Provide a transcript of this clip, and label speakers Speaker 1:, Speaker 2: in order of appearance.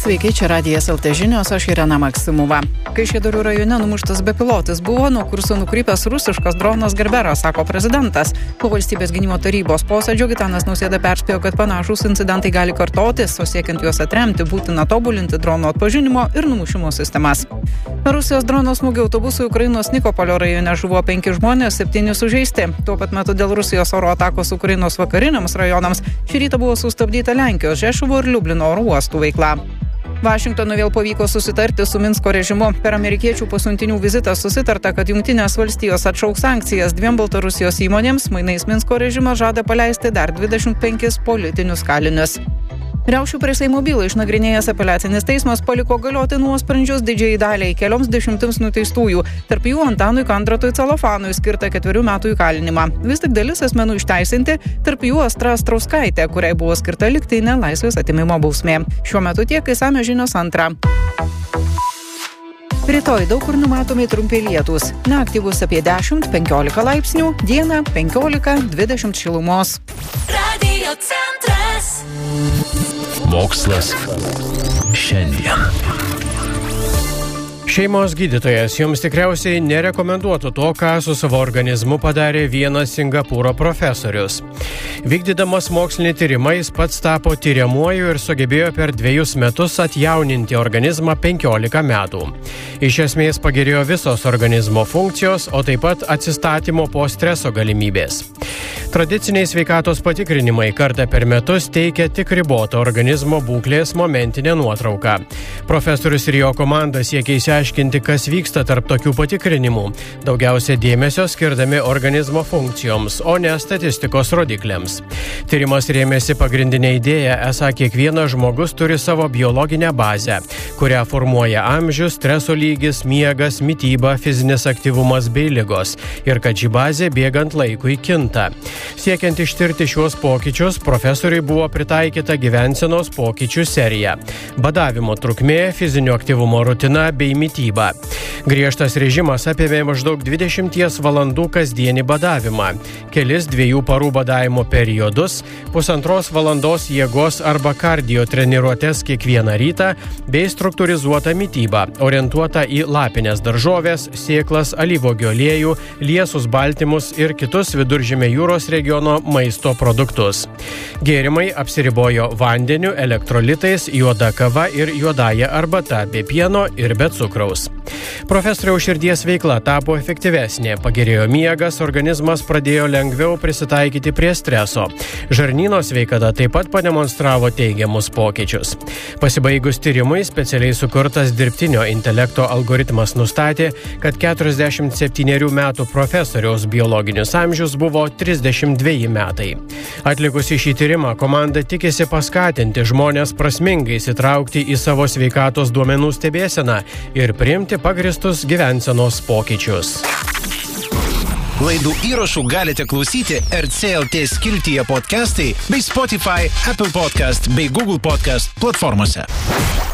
Speaker 1: Sveiki, čia Radijas LT žinios, aš Irena Maksimova. Kaišiadorių rajone numuštas bepilotis buvo nuo kurso nukrypęs rusiškas dronas Gerberas, sako prezidentas. Po valstybės gynimo tarybos posėdžio Gitanas Nausėda perspėjo, kad panašūs incidentai gali kartotis, o siekiant juos atremti būtina tobulinti drono atpažinimo ir numušimo sistemas. Rusijos drono smūgio autobusui Ukrainos Nikopolio rajone žuvo 5 žmonės, 7 sužeisti. Tuo pat metu dėl Rusijos oro atakos Ukrainos vakariniams rajonams šį rytą buvo sustabdyta Lenkijos, Žešuvo ir Liublino oro uostų veikla. Vašingtonui vėl pavyko susitarti su Minsko režimu. Per amerikiečių pasiuntinių vizitą susitarta, kad Jungtinės valstijos atšauks sankcijas 2 Baltarusijos įmonėms, mainais Minsko režimas žada paleisti dar 25 politinius kalinius. Riaušių prieš Seimo bylą išnagrinėjęs apeliacinis teismas paliko galioti nuosprendžius didžiai daliai kelioms dešimtims nuteistųjų, tarp jų Antanui Kandratui Celofanui skirta 4 metų įkalinimą. Vis tik dalis asmenų išteisinti, tarp jų Astra Astrauskaitė, kuriai buvo skirta lygtinė laisvės atėmimo bausmė. Šiuo metu tiek, išsamios žinios antrą. Rytoj daug kur numatomi trumpi lietūs. Naktį bus apie 10-15 laipsnių, dieną 15-20 šilumos.
Speaker 2: Radio centras.
Speaker 3: Mokslas šiandien. Šeimos gydytojas jums tikriausiai nerekomenduotų to, ką su savo organizmu padarė vienas Singapūro profesorius. Vykdydamas mokslinį tyrimą, jis pats tapo tyriamuoju ir sugebėjo per 2 metus atjauninti organizmą 15 metų. Iš esmės pagerėjo visos organizmo funkcijos, o taip pat atsistatymo po streso galimybės. Tradiciniai sveikatos patikrinimai kartą per metus teikia tik ribotą organizmo būklės momentinę nuotrauką. Profesorius ir jo komanda siekia išsiaiškinti, kas vyksta tarp tokių patikrinimų, daugiausia dėmesio skirdami organizmo funkcijoms, o ne statistikos rodikliams. Tyrimas rėmėsi pagrindinė idėja, esą kiekvienas žmogus turi savo biologinę bazę, kurią formuoja amžius, streso lygis, miegas, mityba, fizinis aktyvumas bei ligos, ir kad ši bazė bėgant laikui kinta. Siekiant ištirti šiuos pokyčius, profesoriui buvo pritaikyta gyvensenos pokyčių serija: badavimo trukmė, fizinio aktyvumo rutina bei mityba. Griežtas režimas apėmė maždaug 20 valandų kasdienį badavimą, kelis 2 parų badavimo periodus, 1,5 valandos jėgos arba kardio treniruotes kiekvieną rytą bei struktūrizuotą mitybą, orientuotą į lapines daržoves, sėklas, alyvuogių aliejų, liesus baltymus ir kitus Viduržemio jūros regiono maisto produktus. Gėrimai apsiribojo vandeniu, elektrolitais, juoda kava ir juodąja arbata be pieno ir be cukraus. Profesoriaus širdies veikla tapo efektyvesnė, pagerėjo miegas, organizmas pradėjo lengviau prisitaikyti prie streso. Žarnyno sveikata taip pat pademonstravo teigiamus pokyčius. Pasibaigus tyrimui, specialiai sukurtas dirbtinio intelekto algoritmas nustatė, kad 47 metų profesoriaus biologinis amžius buvo 32 metai. Atlikusi šį tyrimą, komanda tikisi paskatinti žmonės prasmingai įsitraukti į savo sveikatos duomenų stebėseną ir priimti pagristus gyvensenos pokyčius.
Speaker 4: Laidų įrašų galite klausyti RCLT skiltyje podcastai bei Spotify, Apple Podcast bei Google Podcast platformose.